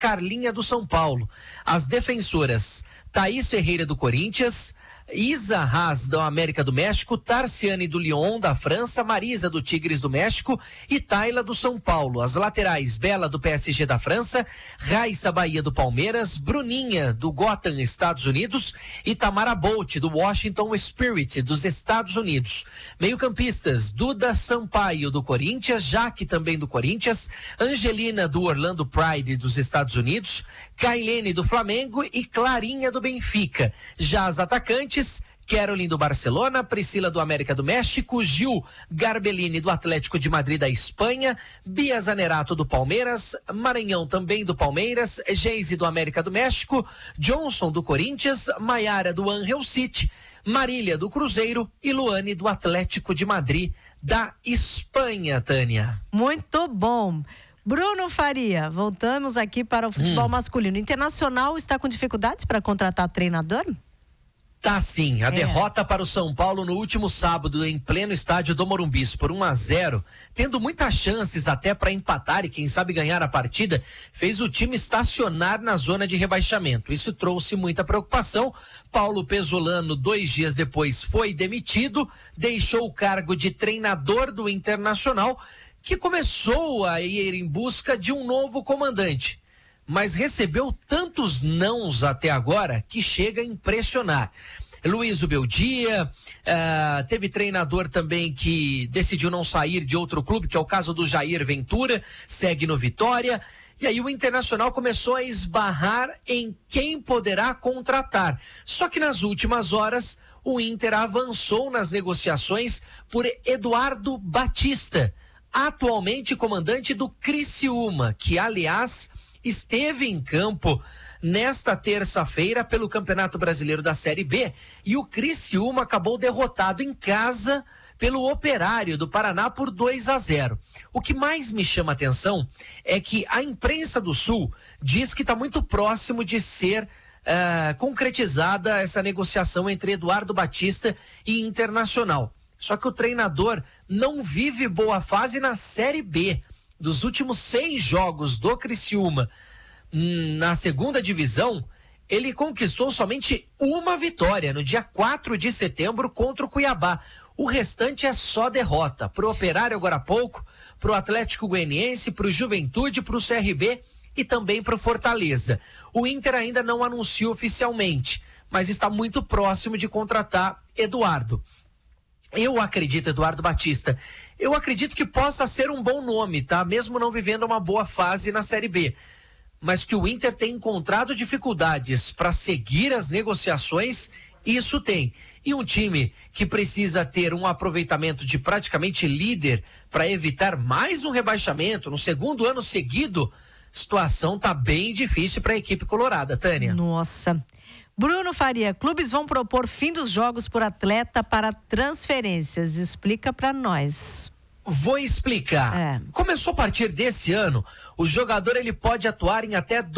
Carlinha do São Paulo. As defensoras Thaís Ferreira do Corinthians, Isa Haas do América do México, Tarciane do Lyon da França, Marisa do Tigres do México e Tayla do São Paulo. As laterais, Bela do PSG da França, Raissa Bahia do Palmeiras, Bruninha do Gotham Estados Unidos e Tamara Bolt do Washington Spirit dos Estados Unidos. Meio-campistas, Duda Sampaio do Corinthians, Jaque também do Corinthians, Angelina do Orlando Pride dos Estados Unidos, Kailene do Flamengo e Clarinha do Benfica. Já as atacantes, Caroline do Barcelona, Priscila do América do México, Gil Garbellini do Atlético de Madrid da Espanha, Bia Zanerato do Palmeiras, Maranhão também do Palmeiras, Geise do América do México, Johnson do Corinthians, Maiara do Angel City, Marília do Cruzeiro e Luane do Atlético de Madrid da Espanha, Tânia. Muito bom. Bruno Faria, voltamos aqui para o futebol masculino. Internacional está com dificuldades para contratar treinador? Tá sim, a derrota para o São Paulo no último sábado em pleno estádio do Morumbi por 1-0, tendo muitas chances até para empatar e quem sabe ganhar a partida, fez o time estacionar na zona de rebaixamento. Isso trouxe muita preocupação. Paulo Pesolano, 2 dias depois, foi demitido, deixou o cargo de treinador do Internacional, que começou a ir em busca de um novo comandante, mas recebeu tantos nãos até agora que chega a impressionar. Luiz Beldia, teve treinador também que decidiu não sair de outro clube, que é o caso do Jair Ventura, segue no Vitória, e aí o Internacional começou a esbarrar em quem poderá contratar. Só que nas últimas horas, o Inter avançou nas negociações por Eduardo Batista, atualmente comandante do Criciúma, que aliás esteve em campo nesta terça-feira pelo Campeonato Brasileiro da Série B, e o Criciúma acabou derrotado em casa pelo Operário do Paraná por 2-0. O que mais me chama a atenção é que a imprensa do Sul diz que está muito próximo de ser concretizada essa negociação entre Eduardo Batista e Internacional. Só que o treinador não vive boa fase na Série B. Dos últimos 6 jogos do Criciúma na segunda divisão, ele conquistou somente uma vitória no dia 4 de setembro contra o Cuiabá. O restante é só derrota. Para o Operário agora há pouco, para o Atlético Goianiense, para o Juventude, para o CRB e também para o Fortaleza. O Inter ainda não anunciou oficialmente, mas está muito próximo de contratar Eduardo. Eu acredito, Eduardo Batista, eu acredito que possa ser um bom nome, tá? Mesmo não vivendo uma boa fase na Série B. Mas que o Inter tem encontrado dificuldades para seguir as negociações, isso tem. E um time que precisa ter um aproveitamento de praticamente líder para evitar mais um rebaixamento no segundo ano seguido, a situação tá bem difícil para a equipe colorada, Tânia. Nossa. Bruno Faria, clubes vão propor fim dos jogos por atleta para transferências. Explica para nós. Vou explicar. Começou a partir desse ano, o jogador ele pode atuar em até